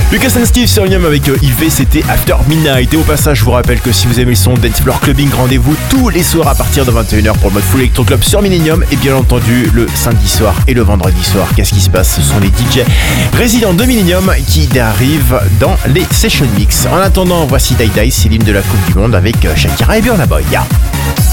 Lucas and Steve sur Millennium avec Yves, c'était After Midnight. Et au passage, je vous rappelle que si vous aimez le son Dance Floor Clubbing, rendez-vous tous les soirs à partir de 21h pour le mode Full Electro Club sur Millennium. Et bien entendu, le samedi soir et le vendredi soir. Qu'est-ce qui se passe? Ce sont les DJ résidents de Millennium qui arrivent dans les Session Mix. En attendant, voici Die Die, c'est l'hymne de la Coupe du Monde avec Shakira et Burna Boy.